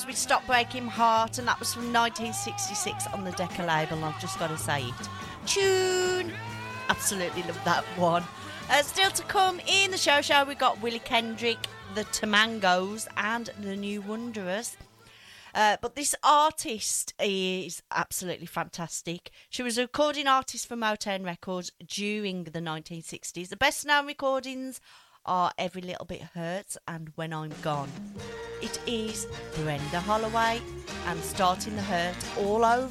Rose with Stop Breaking Heart, and that was from 1966 on the Decca label, and I've just got to say it. Tune! Absolutely love that one. Still to come in the show, we've got Willie Kendrick, the Tamangos, and the New Wanderers. But this artist is absolutely fantastic. She was a recording artist for Motown Records during the 1960s. The best known recordings are Every Little Bit Hurts and When I'm Gone. It is Brenda Holloway and Starting the Hurt All Over